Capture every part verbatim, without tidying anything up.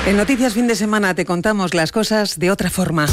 En Noticias Fin de Semana te contamos las cosas de otra forma.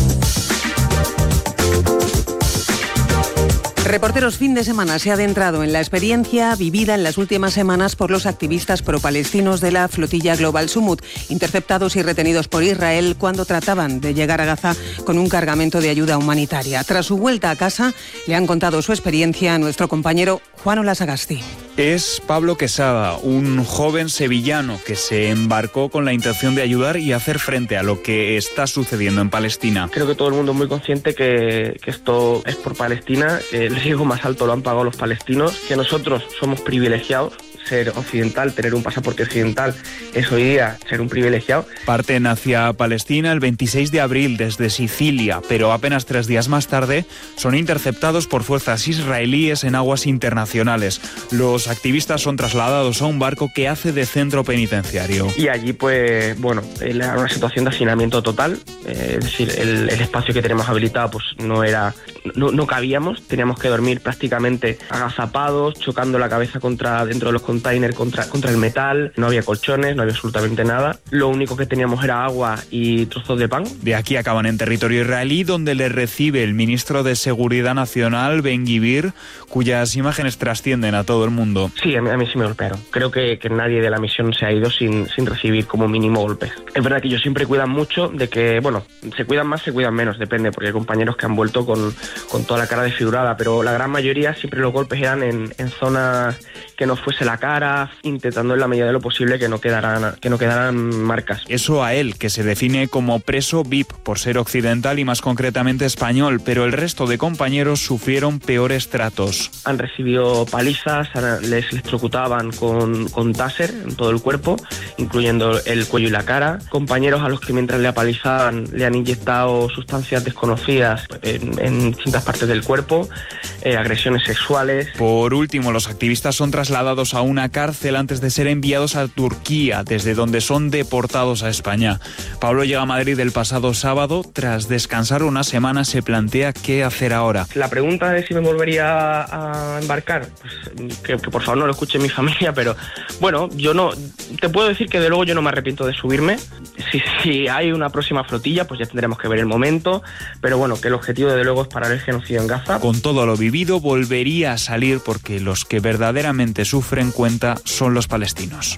Reporteros Fin de Semana se ha adentrado en la experiencia vivida en las últimas semanas por los activistas pro-palestinos de la flotilla Global Sumut, interceptados y retenidos por Israel cuando trataban de llegar a Gaza con un cargamento de ayuda humanitaria. Tras su vuelta a casa, le han contado su experiencia a nuestro compañero Juan Olasagasti. Es Pablo Quesada, un joven sevillano que se embarcó con la intención de ayudar y hacer frente a lo que está sucediendo en Palestina. Creo que todo el mundo es muy consciente que, que esto es por Palestina, que el riesgo más alto lo han pagado los palestinos, que nosotros somos privilegiados. Ser occidental, tener un pasaporte occidental, es hoy día ser un privilegiado. Parten hacia Palestina el veintiséis de abril desde Sicilia, pero apenas tres días más tarde son interceptados por fuerzas israelíes en aguas internacionales. Los activistas son trasladados a un barco que hace de centro penitenciario. Y allí, pues, bueno, era una situación de hacinamiento total, eh, es decir, el, el espacio que tenemos habilitado pues no era, no, no cabíamos, teníamos que dormir prácticamente agazapados, chocando la cabeza contra dentro de los container contra, contra el metal, no había colchones, no había absolutamente nada. Lo único que teníamos era agua y trozos de pan. De aquí acaban en territorio israelí, donde les recibe el ministro de Seguridad Nacional, Ben-Gvir, cuyas imágenes trascienden a todo el mundo. Sí, a mí, a mí sí me golpearon. Creo que, que nadie de la misión se ha ido sin, sin recibir como mínimo golpes. Es verdad que ellos siempre cuidan mucho de que, bueno, se cuidan más, se cuidan menos, depende, porque hay compañeros que han vuelto con, con toda la cara desfigurada, pero la gran mayoría siempre los golpes eran en, en zonas que no fuese la cara, intentando en la medida de lo posible que no quedaran, que no quedaran marcas. Eso a él, que se define como preso V I P por ser occidental y más concretamente español, pero el resto de compañeros sufrieron peores tratos. Han recibido palizas, les electrocutaban con, con táser en todo el cuerpo, incluyendo el cuello y la cara. Compañeros a los que mientras le apalizaban le han inyectado sustancias desconocidas en, en distintas partes del cuerpo, eh, agresiones sexuales. Por último, los activistas son trasladados a una cárcel antes de ser enviados a Turquía, desde donde son deportados a España. Pablo llega a Madrid el pasado sábado. Tras descansar una semana, se plantea qué hacer ahora. La pregunta de si me volvería a embarcar, pues, que, que por favor no lo escuche mi familia, pero bueno, yo no, te puedo decir que de luego yo no me arrepiento de subirme. Si, si hay una próxima flotilla, pues ya tendremos que ver el momento, pero bueno, que el objetivo de luego es parar el genocidio en Gaza. Con todo lo vivido, volvería a salir porque los que verdaderamente sufren cuenta son los palestinos.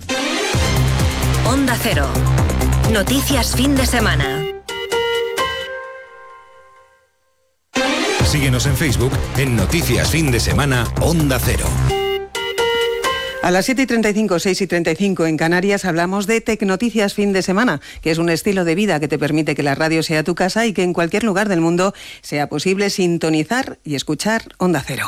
Onda Cero. Noticias Fin de Semana. Síguenos en Facebook en Noticias Fin de Semana Onda Cero. A las siete y treinta y cinco, seis y treinta y cinco en Canarias hablamos de Tecnoticias Fin de Semana, que es un estilo de vida que te permite que la radio sea tu casa y que en cualquier lugar del mundo sea posible sintonizar y escuchar Onda Cero.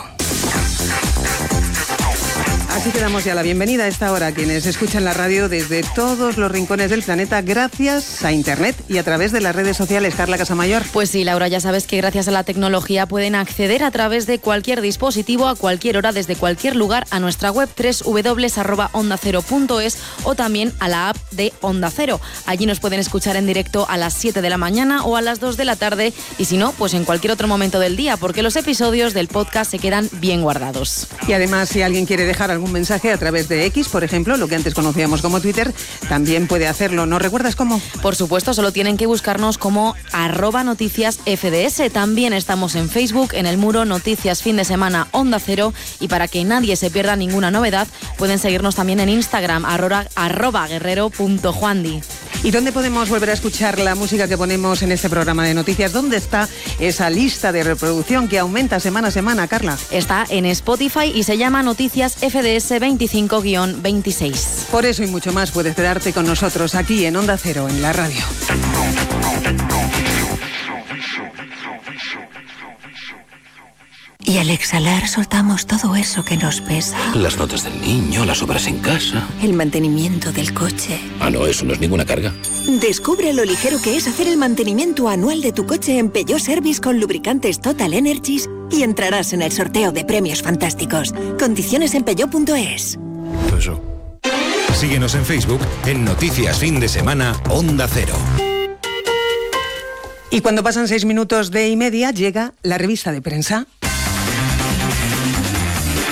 Así te damos ya la bienvenida a esta hora a quienes escuchan la radio desde todos los rincones del planeta gracias a Internet y a través de las redes sociales. Carla Casamayor. Pues sí, Laura, ya sabes que gracias a la tecnología pueden acceder a través de cualquier dispositivo, a cualquier hora, desde cualquier lugar, a nuestra web doble u doble u doble u arroba onda cero punto es o también a la app de Onda Cero. Allí nos pueden escuchar en directo a las siete de la mañana o a las dos de la tarde y si no, pues en cualquier otro momento del día, porque los episodios del podcast se quedan bien guardados. Y además, si alguien quiere dejar algún mensaje a través de X, por ejemplo, lo que antes conocíamos como Twitter, también puede hacerlo. ¿No recuerdas cómo? Por supuesto, solo tienen que buscarnos como arroba noticias F D S. También estamos en Facebook, en el muro Noticias Fin de Semana Onda Cero, y para que nadie se pierda ninguna novedad, pueden seguirnos también en Instagram, arroba, arroba guerrero punto juandi. ¿Y dónde podemos volver a escuchar la música que ponemos en este programa de noticias? ¿Dónde está esa lista de reproducción que aumenta semana a semana, Carla? Está en Spotify y se llama Noticias F D S veinticinco guión veintiséis. Por eso y mucho más puedes quedarte con nosotros aquí en Onda Cero, en la radio. Y al exhalar soltamos todo eso que nos pesa. Las notas del niño, las obras en casa. El mantenimiento del coche. Ah, no, eso no es ninguna carga. Descubre lo ligero que es hacer el mantenimiento anual de tu coche en Peugeot Service con lubricantes Total Energies y entrarás en el sorteo de premios fantásticos. Condiciones en peugeot punto es. Eso. Síguenos en Facebook en Noticias Fin de Semana Onda Cero. Y cuando pasan seis minutos de y media llega la revista de prensa.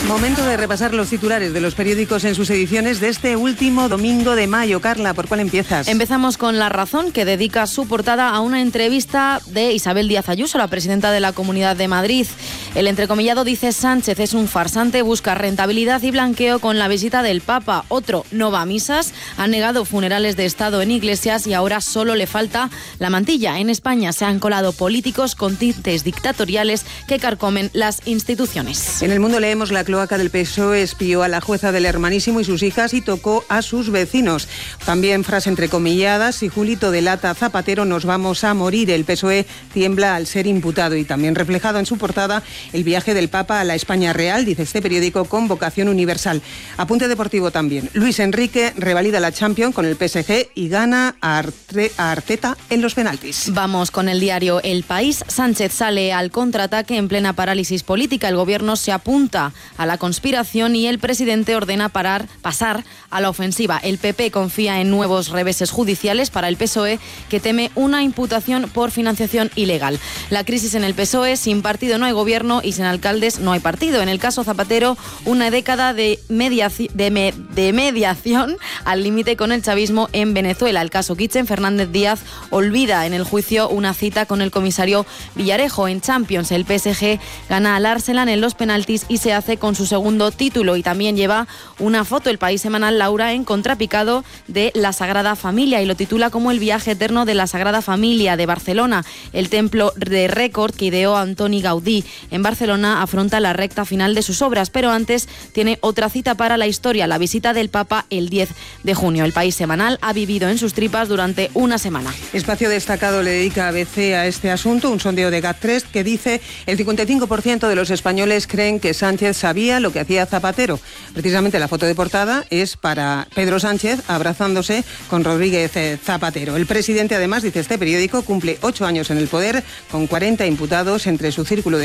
Momento de repasar los titulares de los periódicos en sus ediciones de este último domingo de mayo. Carla, ¿por cuál empiezas? Empezamos con La Razón, que dedica su portada a una entrevista de Isabel Díaz Ayuso, la presidenta de la Comunidad de Madrid. El entrecomillado dice: Sánchez es un farsante, busca rentabilidad y blanqueo con la visita del Papa. Otro, no va a misas, ha negado funerales de Estado en iglesias y ahora solo le falta la mantilla. En España se han colado políticos con tintes dictatoriales que carcomen las instituciones. En El Mundo leemos: la cloaca del P S O E espió a la jueza del Hermanísimo y sus hijas y tocó a sus vecinos. También frase entrecomillada: si Julito delata a Zapatero nos vamos a morir. El P S O E tiembla al ser imputado. Y también reflejado en su portada el viaje del Papa a la España real, dice este periódico, con vocación universal. Apunte deportivo también: Luis Enrique revalida la Champions con el P S G y gana a, Arte, a Arteta en los penaltis. Vamos con el diario El País. Sánchez sale al contraataque en plena parálisis política. El gobierno se apunta a la conspiración y el presidente ordena parar, pasar a la ofensiva. El P P confía en nuevos reveses judiciales para el P S O E, que teme una imputación por financiación ilegal. La crisis en el P S O E: sin partido no hay gobierno y sin alcaldes no hay partido. En el caso Zapatero, una década de, mediaci- de, me- de mediación al límite con el chavismo en Venezuela. El caso Kitchen, Fernández Díaz olvida en el juicio una cita con el comisario Villarejo. En Champions, el P S G gana al Arsenal en los penaltis y se hace con su segundo título. Y también lleva una foto El País semanal, Laura, en contrapicado de la Sagrada Familia, y lo titula como el viaje eterno de la Sagrada Familia de Barcelona, el templo de récord que ideó Antoni Gaudí. En Barcelona afronta la recta final de sus obras, pero antes tiene otra cita para la historia: la visita del Papa el diez de junio. El País semanal ha vivido en sus tripas durante una semana. Espacio destacado le dedica A B C a este asunto, un sondeo de GAT tres que dice: el cincuenta y cinco por ciento de los españoles creen que Sánchez sabía lo que hacía Zapatero. Precisamente la foto de portada es para Pedro Sánchez abrazándose con Rodríguez Zapatero. El presidente, además, dice este periódico, cumple ocho años en el poder con cuarenta imputados entre su círculo de